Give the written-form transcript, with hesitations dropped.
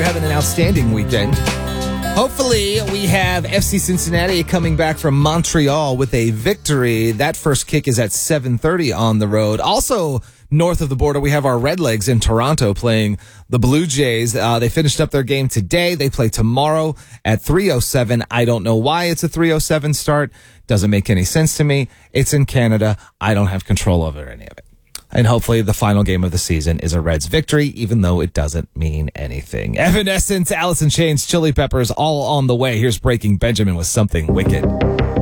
having an outstanding weekend. Hopefully, we have FC Cincinnati coming back from Montreal with a victory. That first kick is at 7:30 on the road. Also, north of the border, we have our Redlegs in Toronto playing the Blue Jays. They finished up their game today. They play tomorrow at 3:07. I don't know why it's a 3:07 start. Doesn't make any sense to me. It's in Canada. I don't have control over any of it. And hopefully the final game of the season is a Reds victory, even though it doesn't mean anything. Evanescence, Alice in Chains, Chili Peppers, all on the way. Here's Breaking Benjamin with Something Wicked.